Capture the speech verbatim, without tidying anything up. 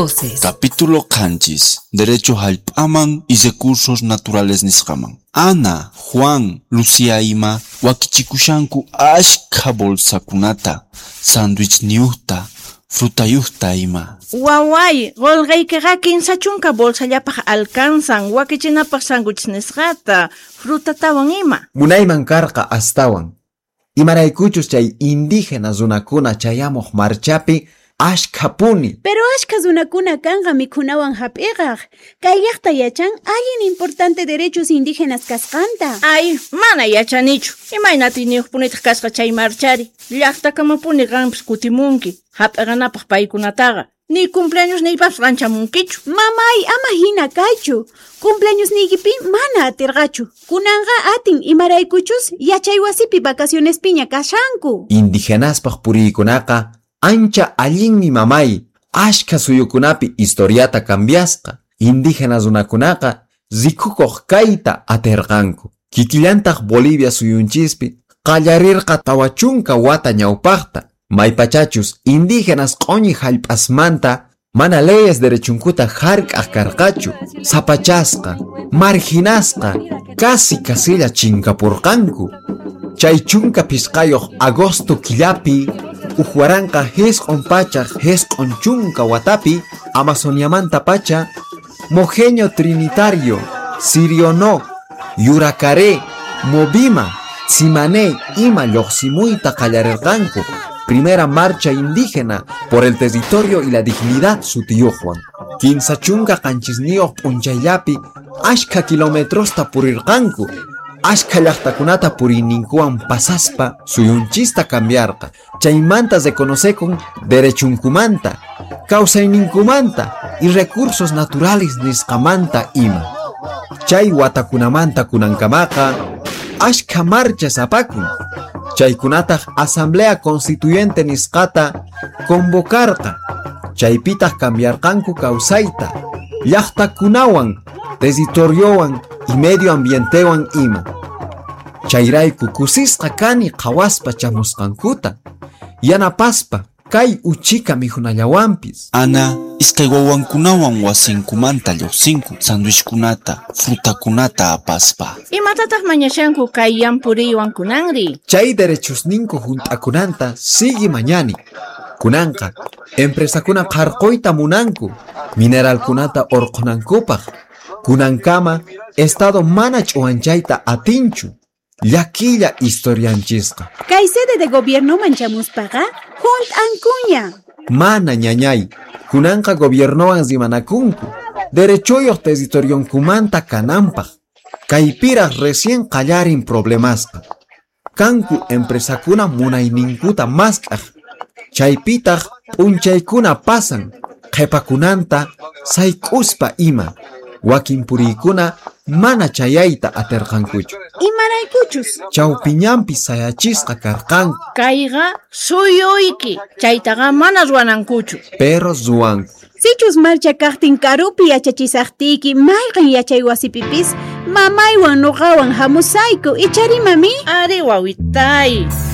Voces. Capítulo Kanchis, Derecho Halpaman y Recursos Naturales Nisqaman. Ana, Juan, Lucía ima, wakichikushanku ashka bolsakunata, sandwich niuhta, frutayuhta ima. Waway, golqaykiqa kinsa chunka bolsallapaq alcanzan, wakichinapaq sandwich nisqata, frutatawan ima. Munayman karqa astawan. Imaraykuchus chay indígenas runakuna chayamuq marchapi ashkapuni. Pero ashka runakuna kanqa mikhunawan hap'iqaq. Kay llaqta yachan allin importante derechos indígenas kasqanta. Ay, mana yachanichu. Imaynati niyuqpunitaq kasqa chay marchari. Llaqtakamapuni qanpis kutimunki. Hap'iqanapaq paykunataqa. Ni cumpleaños niypas ranchamunkichu. Mamay, ama hina kaychu. Cumpleaños niykipi mana atirqachu. Kunanqa atin imaraykuchus yachay wasipi vacaciones piña kashanku. Indígenaspaq puriykunaqa ancha allinmi mamay. Ashka suyukunapi historiata cambiasqa. Indígenas runakunaqa rikukuq kayta atirqanku. Kikillantaq Bolivia suyunchispi qallarirqa tawachunka wata ñawpaqta. Maypachachus indígenas q'uñi hallp'asmanta mana leyes derechunkuta hark'aq karqachu. Sapachasqa, marginasqa, kasi kasilla chinkapurqanku. Chay chunka pisqayuq agosto killapi uhuaranqa hisq'un pachaq hisq'un chunka watapi Amazoniamanta pacha Mojeño Trinitario, Siriono, Yuracaré, Movima, Tsimané ima lluqsimuyta qallarirqanku. Primera marcha indígena por el territorio y la dignidad sutiyuqwan. Kinsa chunka qanchisniyuq p'unchayllapi ashka kilometrosta purirqanku. Ashka llaqtakunata puriyninkuwan pasaspa suyunchista cambiarqa. Chaymanta reconosekun derechunkumanta, kawsayninkumanta y recursos naturales nisqamanta ima. Chay watakunamanta kunankamaqa ashka marchas apakun. Chaykunataq asamblea constituyente nisqata convocarqa. Chaypitaq cambiarqanku kawsayta, llaqtakunawan, territoriowan y medio ambientewan ima. Chayrayku kusisqa kani qhawaspa chamusqankuta, yanapaspa kay uchika mihunallawanpis. Ana, iskay wawankunawan wasinkumanta lluqsinku, sandwichkunata, frutakunata apaspa. Imatataq mañashanku kay llampuriywan kunanri. Chay derechosninku hunt'akunanta sigi mañani. Kunanqa, empresakuna qarquyta munanku, mineralkunata orqonankupaq. Kunankama, estado mana ch'uanchayta atinchu. Llakilla historianchisqa. Kay sede de gobierno manchamuspaqa hunt'ankuña. Mana ñañay, kunanqa gobiernowan rimanakunku. Derechoyoq territorionkumanta kananpaq. Kaypiraq recién qallarin problemasqa. Kanku empresakuna munayninkuta masqaq. Chaypitaq p'unchaykuna pasan, qhipakunanta sayk'uspa ima. Wakin puriykuna mana chayayta atirqankuchu. Imaraykuchus Chawpiñanpi sayachisqa karqanku. Kayqa suyuyki. Chaytaqa mana ruwanankuchu. Pero ruwanku. sichus marcha kaqtin karupi yachachisaqtiyki mayqan yachay wasipipis mamaywan nuqawan hamusayku icharimami. Ari wawitay.